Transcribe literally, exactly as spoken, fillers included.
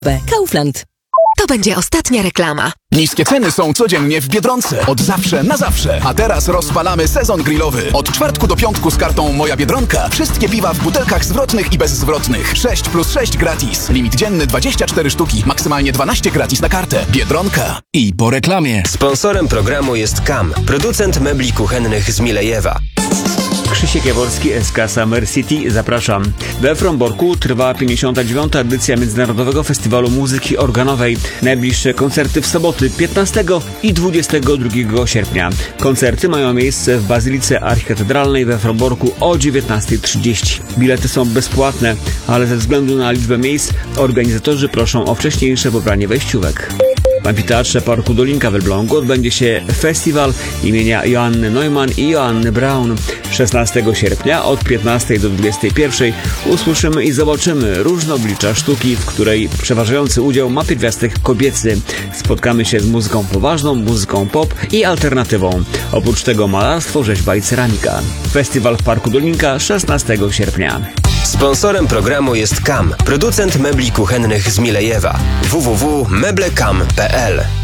Kaufland. To będzie ostatnia reklama. Niskie ceny są codziennie w Biedronce. Od zawsze na zawsze. A teraz rozpalamy sezon grillowy. Od czwartku do piątku z kartą Moja Biedronka. Wszystkie piwa w butelkach zwrotnych i bezzwrotnych. sześć plus sześć gratis. Limit dzienny dwadzieścia cztery sztuki. Maksymalnie dwanaście gratis na kartę. Biedronka. I po reklamie. Sponsorem programu jest K A M, producent mebli kuchennych z Milejewa. Krzysiek Jaworski, S K Summer City. Zapraszam. We Fromborku trwa pięćdziesiąta dziewiąta edycja Międzynarodowego Festiwalu Muzyki Organowej. Najbliższe koncerty w soboty piętnastego i dwudziestego drugiego sierpnia. Koncerty mają miejsce w Bazylice Archikatedralnej we Fromborku o dziewiętnasta trzydzieści. Bilety są bezpłatne, ale ze względu na liczbę miejsc organizatorzy proszą o wcześniejsze pobranie wejściówek. W Amfiteatrze Parku Dolinka w Elblągu odbędzie się festiwal imienia Joanny Neumann i Joanny Braun. szesnastego sierpnia od piętnastej do dwudziestej pierwszej usłyszymy i zobaczymy różnoblicza sztuki, w której przeważający udział ma pierwiastek kobiecy. Spotkamy się z muzyką poważną, muzyką pop i alternatywą. Oprócz tego malarstwo, rzeźba i ceramika. Festiwal w Parku Dolinka szesnastego sierpnia. Sponsorem programu jest K A M, producent mebli kuchennych z Milejewa. w w w kropka meblekam kropka p l